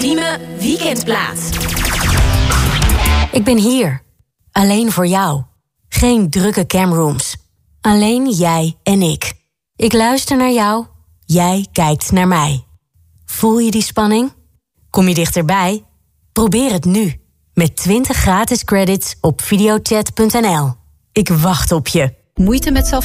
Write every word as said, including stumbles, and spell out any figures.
ultieme weekendplaat. Ik ben hier. Alleen voor jou. Geen drukke camrooms. Alleen jij en ik. Ik luister naar jou. Jij kijkt naar mij. Voel je die spanning? Kom je dichterbij? Probeer het nu. Met twintig gratis credits op videochat punt n l. Ik wacht op je. Moeite met zelf